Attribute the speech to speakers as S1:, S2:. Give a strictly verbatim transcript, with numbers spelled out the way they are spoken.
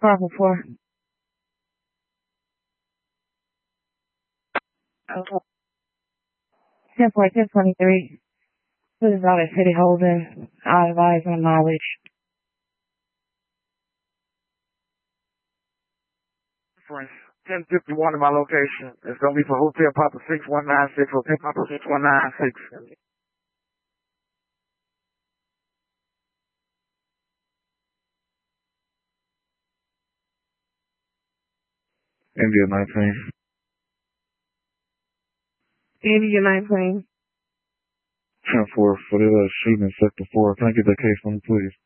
S1: Bravo four. Okay. ten four, ten twenty-three. This is out at City Holding. I advise on mileage.
S2: ten fifty-one in my location. It's going to be for Hotel Papa six one nine six, Hotel Papa six one nine six. India nineteen.
S1: India nineteen.
S2: ten four for the uh, shooting in Sector four. Can I get that case from you, please?